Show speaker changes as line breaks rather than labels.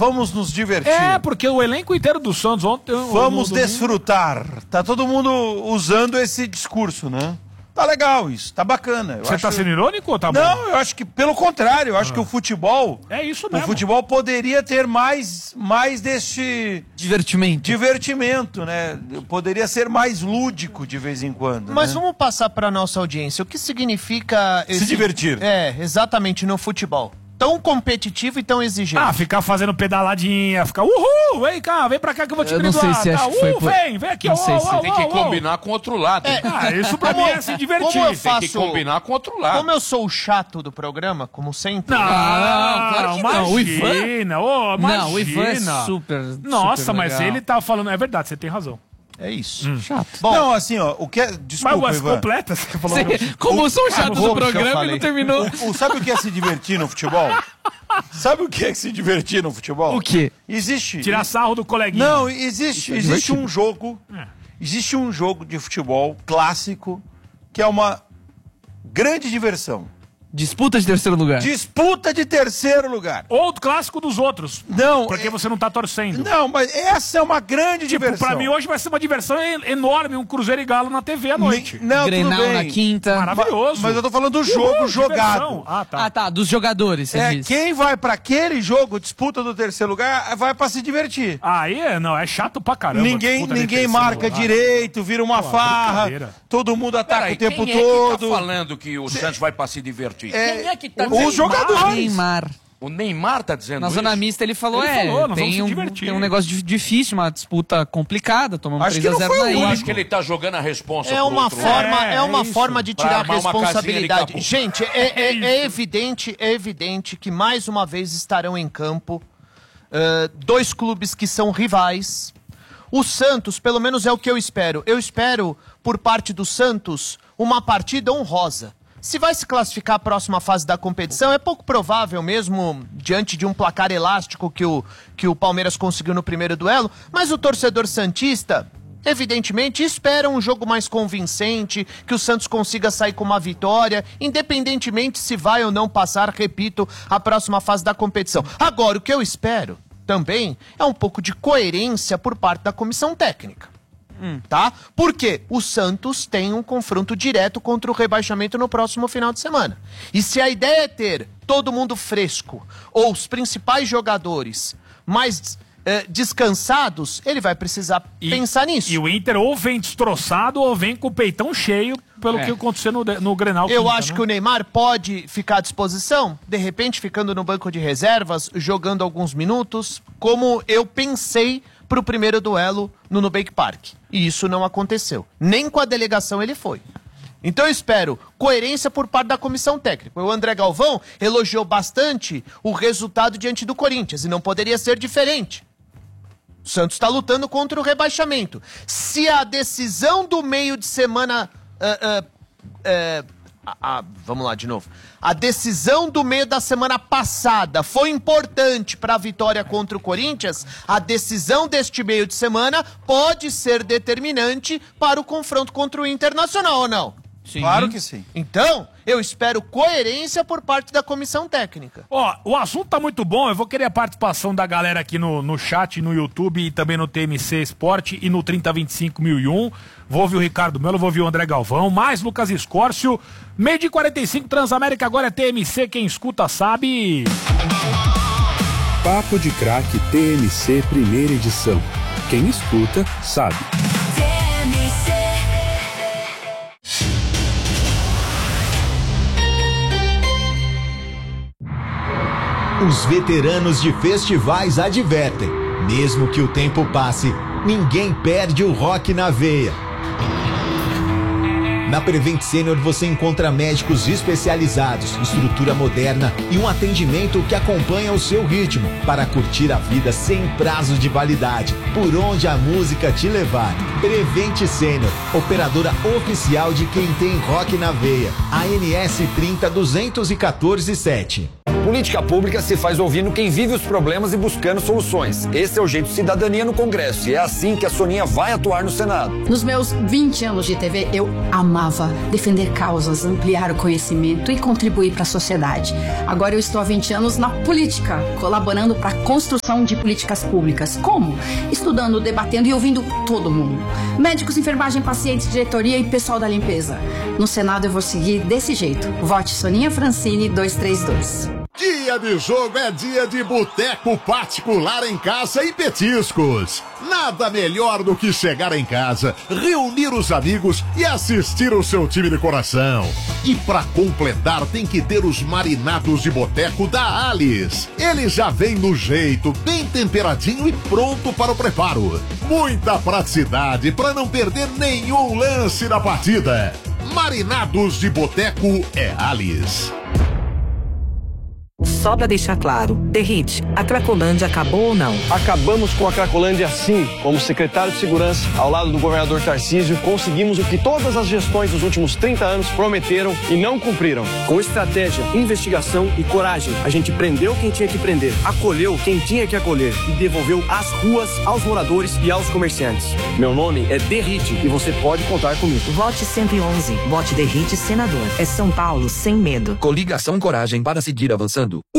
vamos nos divertir.
É, porque o elenco inteiro do Santos ontem...
Vamos desfrutar. Tá todo mundo usando esse discurso, né? Tá legal isso, tá bacana.
Você tá sendo irônico ou tá bom?
Não, eu acho que, pelo contrário, eu acho que o futebol...
É isso mesmo.
O futebol poderia ter mais deste... Divertimento, né? Poderia ser mais lúdico de vez em quando.
Mas
né?
vamos passar para nossa audiência. O que significa...
Se divertir.
É, exatamente, no futebol. Tão competitivo e tão exigente.
Ah, ficar fazendo pedaladinha, ficar uhul, vem cá, vem pra cá que eu vou te driblar.
Não sei se acho que foi por...
vem aqui, ó.
Tem que combinar com o outro lado.
Isso pra mim é se divertir.
Como eu faço...
Tem que combinar com o outro lado.
Como eu sou o chato do programa, como sempre...
Não,
claro que não. O Ivan...
imagina.
Não, o Ivan é super...
Nossa,
super
mas
legal.
ele tá falando... É verdade, você tem razão.
É isso.
Chato.
Bom,
Não, assim, ó, o que é... Desculpa,
Mas
Ivan.
completa, você falou...
Como eu sou o chato do
que eu
programa e
falei.
não terminou.
Sabe o que é se divertir no futebol? Sabe o que é se divertir no futebol?
O quê?
Existe...
Tirar sarro do coleguinha.
Não, existe um jogo... Existe um jogo de futebol clássico que é uma grande diversão.
Disputa de terceiro lugar.
Disputa de terceiro lugar.
Ou o clássico dos outros.
Não,
Porque você não tá torcendo.
Não, mas essa é uma grande diversão.
Pra mim hoje vai ser uma diversão enorme, um Cruzeiro e Galo na TV à noite.
Não,
Grenal
tudo bem.
na quinta.
Maravilhoso.
Mas eu tô falando do jogo jogado.
Diversão. Ah, tá.
Ah, tá. Dos jogadores, você diz.
Quem vai pra aquele jogo, disputa do terceiro lugar, vai pra se divertir.
Aí, não, é chato pra caramba.
Ninguém marca direito, vira uma farra,
brincadeira.
todo mundo ataca
Peraí,
o tempo
quem
todo.
É que tá falando que o Santos vai pra se divertir? Quem é que tá
Os jogadores.
Neymar.
O Neymar tá dizendo
Na
isso?
zona mista ele falou,
Ele falou, nós vamos
tem
se
um,
divertir.
tem um negócio difícil, uma disputa complicada, tomamos
Acho que
3-0
não foi
na
o
Eu
ida.
acho que ele tá jogando a responsa
é
pro
uma
outro
forma,
lado.
é uma
isso.
forma de
Pra
tirar a
armar uma casinha de
responsabilidade.
capô.
Gente, é evidente que mais uma vez estarão em campo dois clubes que são rivais. O Santos, pelo menos é o que eu espero. Eu espero, por parte do Santos, uma partida honrosa. Se vai se classificar a próxima fase da competição, é pouco provável mesmo, diante de um placar elástico que o Palmeiras conseguiu no primeiro duelo, mas o torcedor santista, evidentemente, espera um jogo mais convincente, que o Santos consiga sair com uma vitória, independentemente se vai ou não passar, repito, a próxima fase da competição. Agora, o que eu espero também é um pouco de coerência por parte da comissão técnica. Tá? Porque o Santos tem um confronto direto contra o rebaixamento no próximo final de semana. E se a ideia é ter todo mundo fresco, ou os principais jogadores mais descansados, ele vai precisar pensar nisso.
E o Inter ou vem destroçado ou vem com o peitão cheio pelo que aconteceu no Grenal.
Eu acho que o Neymar pode ficar à disposição, de repente ficando no banco de reservas, jogando alguns minutos, como eu pensei pro primeiro duelo no Nubank Park. E isso não aconteceu. Nem com a delegação ele foi. Então eu espero coerência por parte da comissão técnica. O André Galvão elogiou bastante o resultado diante do Corinthians, e não poderia ser diferente. O Santos está lutando contra o rebaixamento. Se a decisão do meio de semana... vamos lá de novo. A decisão do meio da semana passada foi importante para a vitória contra o Corinthians. A decisão deste meio de semana pode ser determinante para o confronto contra o Internacional, ou não?
Sim.
Claro que sim.
Então, eu espero coerência por parte da comissão técnica.
Ó, o assunto tá muito bom, eu vou querer a participação da galera aqui no chat, no YouTube e também no TMC Esporte e no 3025.001. Vou ouvir o Ricardo Melo, vou ouvir o André Galvão, mais Lucas Escórcio. Meio de 45, Transamérica agora é TMC, quem escuta sabe.
Papo de Craque TMC primeira edição. Quem escuta sabe.
Os veteranos de festivais advertem: mesmo que o tempo passe, ninguém perde o rock na veia. Na Prevent Senior você encontra médicos especializados, estrutura moderna e um atendimento que acompanha o seu ritmo para curtir a vida sem prazo de validade, por onde a música te levar. Prevent Senior, operadora oficial de quem tem rock na veia. ANS 30 214 7.
Política pública se faz ouvindo quem vive os problemas e buscando soluções. Esse é o jeito de cidadania no Congresso e é assim que a Soninha vai atuar no Senado.
Nos meus 20 anos de TV, eu amava defender causas, ampliar o conhecimento e contribuir para a sociedade. Agora eu estou há 20 anos na política, colaborando para a construção de políticas públicas. Como? Estudando, debatendo e ouvindo todo mundo. Médicos, enfermagem, pacientes, diretoria e pessoal da limpeza. No Senado eu vou seguir desse jeito. Vote Soninha Francini 232.
Dia de jogo é dia de boteco particular em casa e petiscos. Nada melhor do que chegar em casa, reunir os amigos e assistir o seu time de coração. E pra completar tem que ter os marinados de boteco da Alice. Ele já vem no jeito, bem temperadinho e pronto para o preparo. Muita praticidade para não perder nenhum lance da partida. Marinados de boteco é Alice.
Só pra deixar claro, Derrite, a Cracolândia acabou ou não?
Acabamos com a Cracolândia sim. Como secretário de Segurança, ao lado do governador Tarcísio, conseguimos o que todas as gestões dos últimos 30 anos prometeram e não cumpriram. Com estratégia, investigação e coragem, a gente prendeu quem tinha que prender, acolheu quem tinha que acolher e devolveu as ruas aos moradores e aos comerciantes. Meu nome é Derrite e você pode contar comigo.
Vote 111. Vote Derrite senador. É São Paulo sem medo.
Coligação Coragem para seguir avançando.